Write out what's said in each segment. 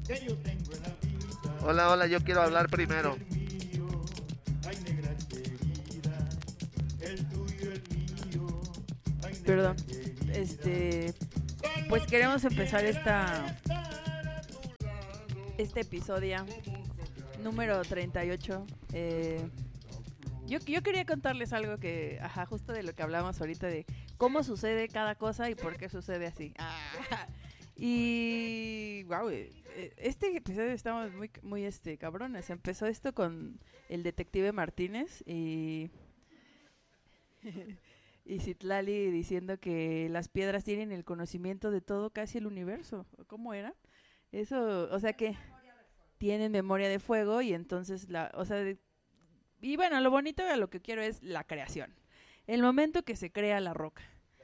Hola, hola, yo quiero hablar primero. Perdón. Pues queremos empezar este episodio número 38. Yo quería contarles algo que, justo de lo que hablamos ahorita, de cómo sucede cada cosa y por qué sucede así. Y wow, este episodio estamos muy cabrones. Empezó esto con el detective Martínez y Citlali diciendo que las piedras tienen el conocimiento de todo, casi el universo. ¿Cómo era? Eso, o sea que tienen memoria de fuego y entonces y bueno, lo bonito de lo que quiero es la creación. El momento que se crea la roca.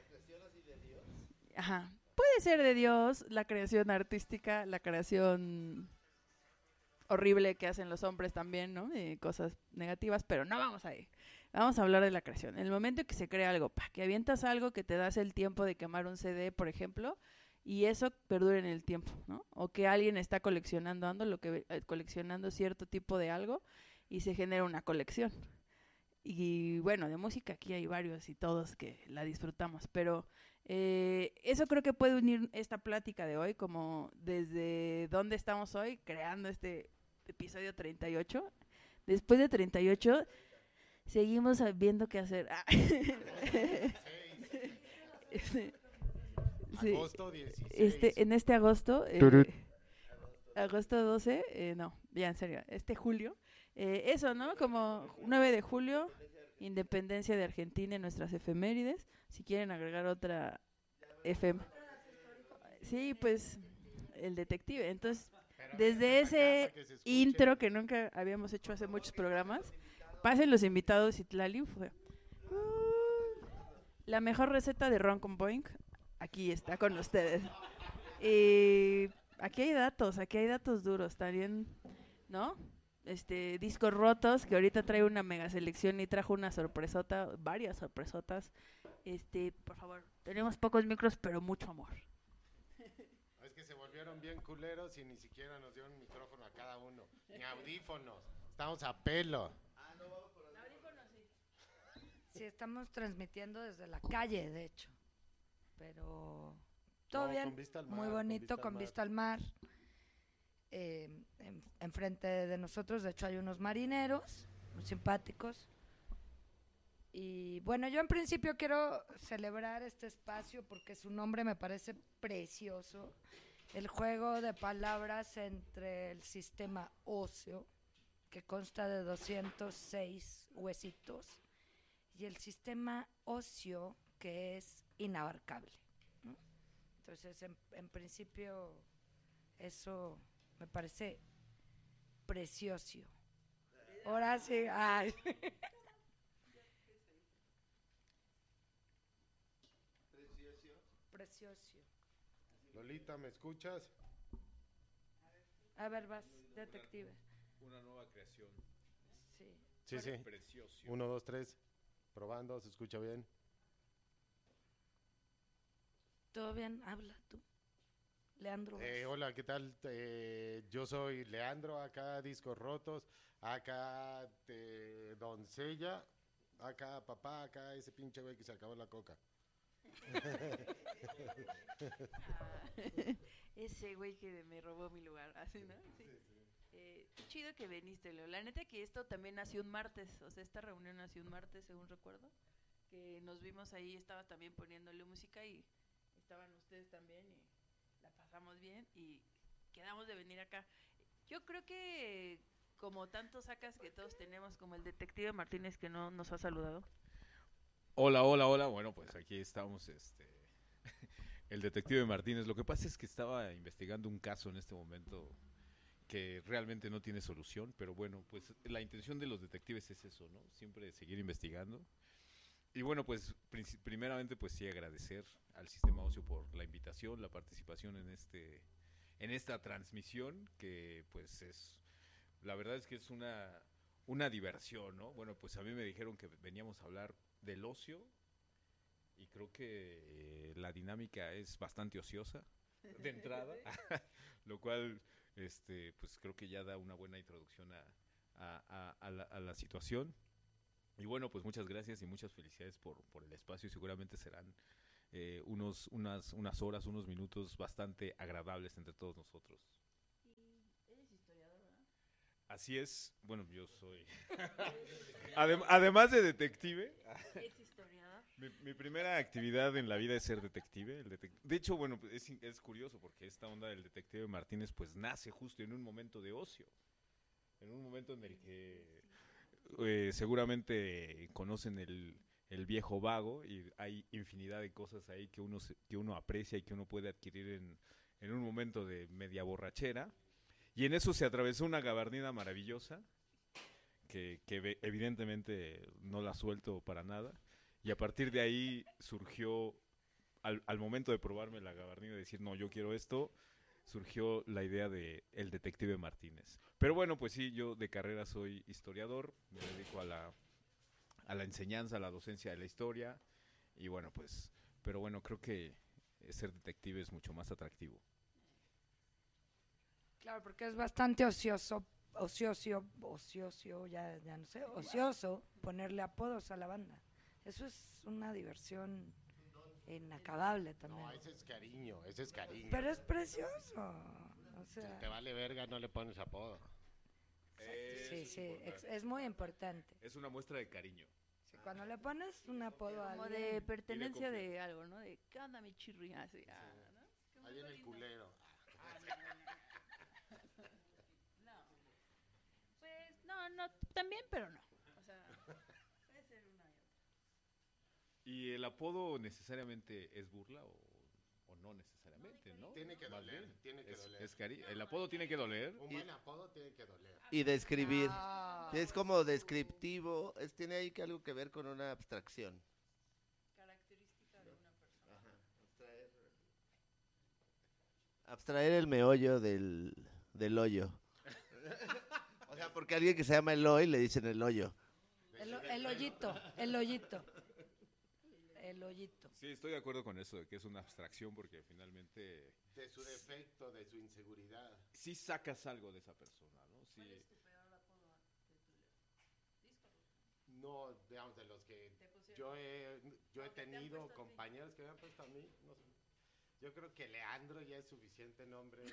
Ajá. Puede ser de Dios, la creación artística, la creación horrible que hacen los hombres también, ¿no? Cosas negativas, pero no vamos a ir. Vamos a hablar de la creación. El momento que se crea algo, que avientas algo, que te das el tiempo de quemar un CD, por ejemplo, y eso perdura en el tiempo, ¿no? O que alguien está coleccionando cierto tipo de algo y se genera una colección. Y bueno, de música aquí hay varios y todos que la disfrutamos, pero eso creo que puede unir esta plática de hoy, como desde dónde estamos hoy creando este episodio 38. Después de 38 seguimos viendo qué hacer. Este, sí, Agosto 16. en este agosto, agosto 12, no, ya en serio, este julio, eso, ¿no? Como 9 de julio, independencia de Argentina en nuestras efemérides. Si quieren agregar otra efem. Sí, pues el detective. Entonces, desde ese intro que nunca habíamos hecho hace muchos programas, pasen los invitados y Tlali fue la mejor receta de ron con Boink. Aquí está con ustedes. Y aquí hay datos duros también, ¿no? Discos rotos, que ahorita trae una mega selección y trajo una sorpresota, varias sorpresotas. Por favor, tenemos pocos micros, pero mucho amor. Es que se volvieron bien culeros y ni siquiera nos dieron un micrófono a cada uno. Ni audífonos. Estamos a pelo. Sí, estamos transmitiendo desde la calle, de hecho. Pero todo bien, Con vista al mar, muy bonito, con vista al mar. Enfrente de nosotros, de hecho, hay unos marineros muy simpáticos. Y bueno, yo en principio quiero celebrar este espacio porque su nombre me parece precioso. El juego de palabras entre el sistema óseo, que consta de 206 huesitos, y el sistema óseo, que es inabarcable, ¿no? Entonces, en principio, eso me parece precioso. Ahora sí, ay. Precioso. Lolita, ¿me escuchas? A ver, vas, detective. Una nueva creación. Sí. Sí, sí. Precioso. 1, 2, 3. Probando, ¿se escucha bien? ¿Todo bien? Habla tú. Leandro. Hola, ¿qué tal? Yo soy Leandro, acá Discos Rotos, acá Doncella, acá papá, acá ese pinche güey que se acabó la coca. Ese güey que me robó mi lugar, así, ¿no? Sí. Qué chido que viniste, Leo. La neta que esto también nació un martes, o sea, esta reunión nació un martes, según recuerdo, que nos vimos ahí, estaba también poniéndole música y estaban ustedes también y la pasamos bien y quedamos de venir acá. Yo creo que como tantos sacas que todos tenemos, como el detective Martínez que no nos ha saludado. Hola, hola, hola. Bueno, pues aquí estamos, el detective Martínez. Lo que pasa es que estaba investigando un caso en este momento que realmente no tiene solución, pero bueno, pues la intención de los detectives es eso, ¿no? Siempre seguir investigando. Y bueno, pues primeramente pues sí agradecer al Sistema Ocio por la invitación, la participación en esta transmisión que pues la verdad es que es una diversión, ¿no? Bueno, pues a mí me dijeron que veníamos a hablar del ocio y creo que la dinámica es bastante ociosa de entrada, lo cual pues creo que ya da una buena introducción a la situación. Y bueno, pues muchas gracias y muchas felicidades por el espacio, y seguramente serán unas horas, unos minutos bastante agradables entre todos nosotros. Y eres historiador, ¿verdad? Así es, bueno, yo soy, además de detective, ¿Es historiador? mi primera actividad en la vida es ser detective. De hecho, bueno, es curioso porque esta onda del detective Martínez pues nace justo en un momento de ocio, en un momento en el que seguramente conocen el viejo vago, y hay infinidad de cosas ahí que uno aprecia y que uno puede adquirir en un momento de media borrachera. Y en eso se atravesó una gabardina maravillosa que evidentemente no la suelto para nada. Y a partir de ahí surgió, al momento de probarme la gabardina y decir, no, yo quiero esto, surgió la idea de El Detective Martínez. Pero bueno, pues sí, yo de carrera soy historiador, me dedico a la enseñanza, a la docencia de la historia, y bueno, pues, pero bueno, creo que ser detective es mucho más atractivo. Claro, porque es bastante ocioso, ya no sé, ocioso ponerle apodos a la banda. Eso es una diversión inacabable también. No, ese es cariño, ese es cariño. Pero es precioso. O Si sea, te vale verga, no le pones apodo. sí, es muy importante. Es una muestra de cariño. Sí, cuando le pones un apodo a Como alguien, de pertenencia confía. de algo, ¿no? De, ¿qué onda mi chirri? Así, ¿no? Como Ahí en algo el lindo. culero. No. Pues, no, también, pero no. O sea, puede ser una y otra. ¿Y el apodo necesariamente es burla o no necesariamente, no? Tiene que Más doler, bien, tiene que doler. el apodo tiene que doler. Un buen apodo tiene que doler. Y describir. Ah, Es como descriptivo, tiene ahí que algo que ver con una abstracción. Característica de una persona. Abstraer el meollo del hoyo. O sea, porque a alguien que se llama Eloy le dicen el hoyo. el hoyito, el hoyito. El hoyito. Sí, estoy de acuerdo con eso, de que es una abstracción, porque finalmente De su defecto, de su inseguridad. sí sacas algo de esa persona, ¿no? Sí. ¿Cuál es tu peor apodo de Disco. No, digamos, de los que Te pusieron. yo he No, que te han tenido puesto a ti. compañeros que me han puesto a mí. No sé. Yo creo que Leandro ya es suficiente nombre.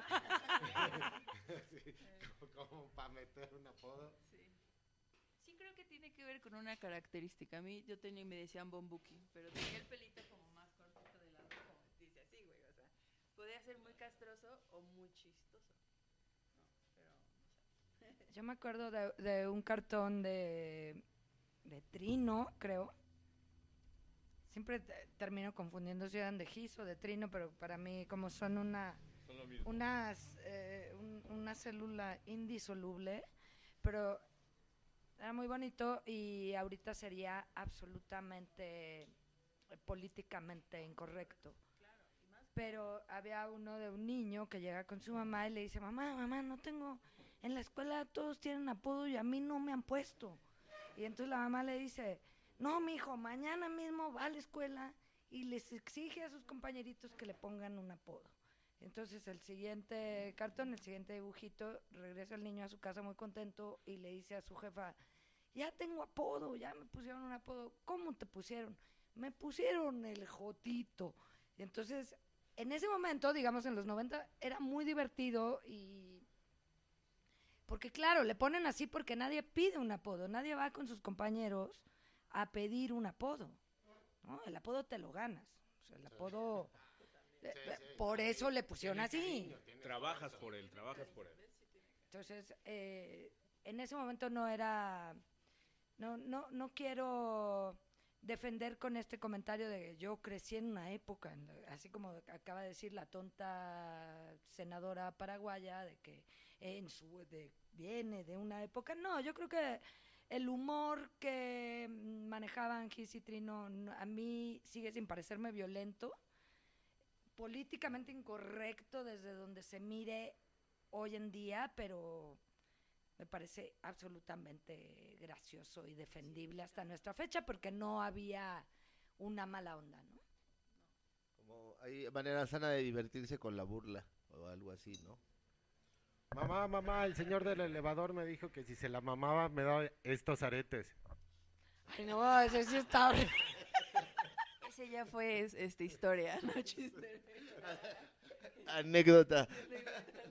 Sí, como para meter un apodo. Sí. Sí, creo que tiene que ver con una característica. A mí, yo tenía y me decían Bombuki, pero tenía el pelito como más cortito de lado, como dice así, güey. O sea, podía ser muy castroso o muy chistoso. No, pero, o sea. Yo me acuerdo de un cartón de Trino, creo. Siempre termino confundiendo si eran de Gis o de Trino, pero para mí como son una célula indisoluble, pero era muy bonito y ahorita sería absolutamente políticamente incorrecto. Pero había uno de un niño que llega con su mamá y le dice, mamá, no tengo, en la escuela todos tienen apodo y a mí no me han puesto. Y entonces la mamá le dice, no, mijo, mañana mismo va a la escuela y les exige a sus compañeritos que le pongan un apodo. Entonces el siguiente cartón, el siguiente dibujito, regresa el niño a su casa muy contento y le dice a su jefa, ya tengo apodo, ya me pusieron un apodo. ¿Cómo te pusieron? Me pusieron el Jotito. Y entonces, en ese momento, digamos en los 90, era muy divertido y... Porque claro, le ponen así porque nadie pide un apodo, nadie va con sus compañeros a pedir un apodo, ¿no? El apodo te lo ganas, o sea, el apodo, por eso le pusieron así. Trabajas por él. Entonces, en ese momento no era, no quiero defender con este comentario de yo crecí en una época, así como acaba de decir la tonta senadora paraguaya, de que viene de una época. No, yo creo que el humor que manejaban Gis y Trino a mí sigue sin parecerme violento, políticamente incorrecto desde donde se mire hoy en día, pero me parece absolutamente gracioso y defendible hasta nuestra fecha porque no había una mala onda, ¿no? Como hay manera sana de divertirse con la burla o algo así, ¿no? Mamá, el señor del elevador me dijo que si se la mamaba me daba estos aretes. Ay, no, ese sí está horrible. Ese ya fue historia, no chiste. Anécdota.